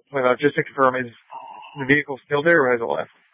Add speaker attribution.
Speaker 1: Just to confirm, is the vehicle still there or has it left?